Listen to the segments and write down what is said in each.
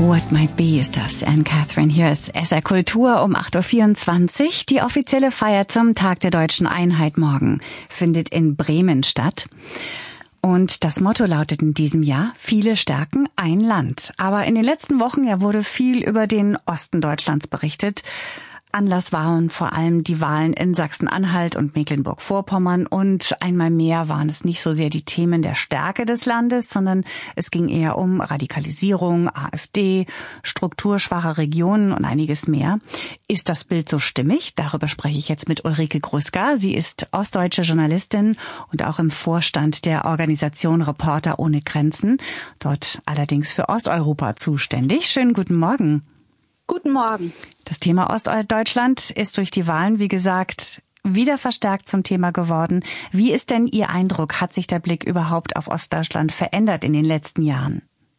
What Might Be ist das. Anne Catherine, hier ist SR Kultur um 8.24 Uhr. Die offizielle Feier zum Tag der Deutschen Einheit morgen findet in Bremen statt. Und das Motto lautet in diesem Jahr: Viele stärken ein Land. Aber in den letzten Wochen wurde viel über den Osten Deutschlands berichtet. Anlass waren vor allem die Wahlen in Sachsen-Anhalt und Mecklenburg-Vorpommern, und einmal mehr waren es nicht so sehr die Themen der Stärke des Landes, sondern es ging eher um Radikalisierung, AfD, strukturschwache Regionen und einiges mehr. Ist das Bild so stimmig? Darüber spreche ich jetzt mit Ulrike Gruska. Sie ist ostdeutsche Journalistin und auch im Vorstand der Organisation Reporter ohne Grenzen, dort allerdings für Osteuropa zuständig. Schönen guten Morgen. Guten Morgen. Das Thema Ostdeutschland ist durch die Wahlen, wie gesagt, wieder verstärkt zum Thema geworden. Wie ist denn Ihr Eindruck? Hat sich der Blick überhaupt auf Ostdeutschland verändert in den letzten Jahren?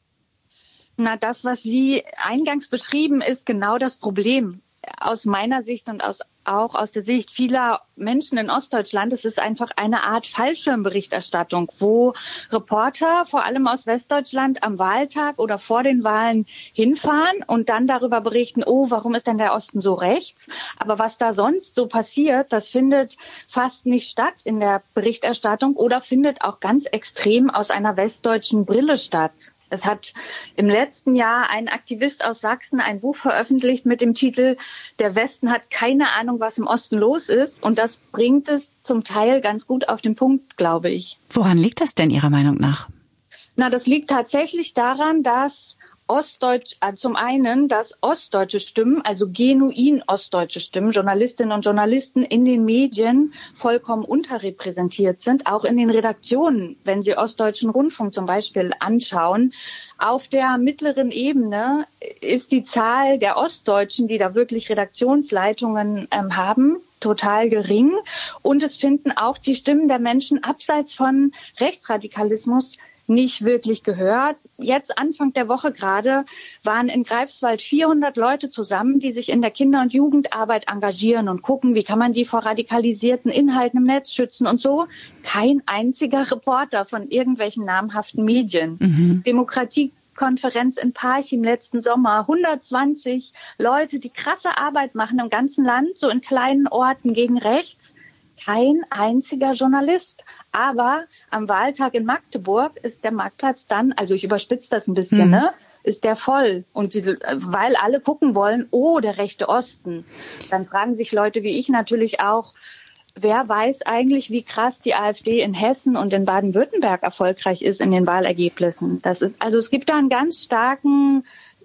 Na, das, was Sie eingangs beschrieben, ist genau das Problem. Aus meiner Sicht und auch aus der Sicht vieler Menschen in Ostdeutschland, es ist einfach eine Art Fallschirmberichterstattung, wo Reporter, vor allem aus Westdeutschland, am Wahltag oder vor den Wahlen hinfahren und dann darüber berichten, oh, warum ist denn der Osten so rechts? Aber was da sonst so passiert, das findet fast nicht statt in der Berichterstattung oder findet auch ganz extrem aus einer westdeutschen Brille statt. Es hat im letzten Jahr ein Aktivist aus Sachsen ein Buch veröffentlicht mit dem Titel "Der Westen hat keine Ahnung, was im Osten los ist". Und das bringt es zum Teil ganz gut auf den Punkt, glaube ich. Woran liegt das denn Ihrer Meinung nach? Na, das liegt tatsächlich daran, dass zum einen, dass ostdeutsche Stimmen, also genuin ostdeutsche Stimmen, Journalistinnen und Journalisten in den Medien vollkommen unterrepräsentiert sind, auch in den Redaktionen, wenn Sie Ostdeutschen Rundfunk zum Beispiel anschauen. Auf der mittleren Ebene ist die Zahl der Ostdeutschen, die da wirklich Redaktionsleitungen haben, total gering. Und es finden auch die Stimmen der Menschen abseits von Rechtsradikalismus nicht wirklich gehört. Jetzt Anfang der Woche gerade waren in Greifswald 400 Leute zusammen, die sich in der Kinder- und Jugendarbeit engagieren und gucken, wie kann man die vor radikalisierten Inhalten im Netz schützen und so. Kein einziger Reporter von irgendwelchen namhaften Medien. Demokratiekonferenz in Parchim letzten Sommer, 120 Leute, die krasse Arbeit machen im ganzen Land, so in kleinen Orten gegen rechts. Kein einziger Journalist. Aber am Wahltag in Magdeburg ist der Marktplatz dann, also ich überspitze das ein bisschen, ist der voll. Und weil alle gucken wollen, oh, der rechte Osten. Dann fragen sich Leute wie ich natürlich auch, wer weiß eigentlich, wie krass die AfD in Hessen und in Baden-Württemberg erfolgreich ist in den Wahlergebnissen. Also es gibt da einen ganz starken,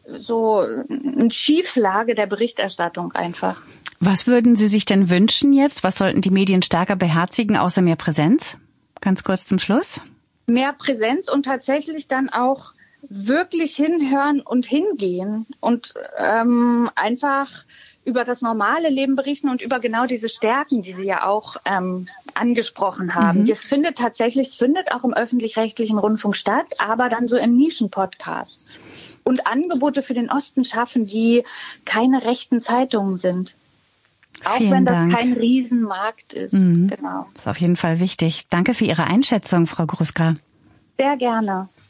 eine Schieflage der Berichterstattung einfach. Was würden Sie sich denn wünschen jetzt? Was sollten die Medien stärker beherzigen, außer mehr Präsenz? Ganz kurz zum Schluss. Mehr Präsenz und tatsächlich dann auch wirklich hinhören und hingehen und einfach über das normale Leben berichten und über genau diese Stärken, die Sie ja auch angesprochen haben. Das findet auch im öffentlich-rechtlichen Rundfunk statt, aber dann so in Nischenpodcasts. Und Angebote für den Osten schaffen, die keine rechten Zeitungen sind. Auch Vielen wenn das Dank. kein Riesenmarkt ist. Genau. Das ist auf jeden Fall wichtig. Danke für Ihre Einschätzung, Frau Gruska. Sehr gerne.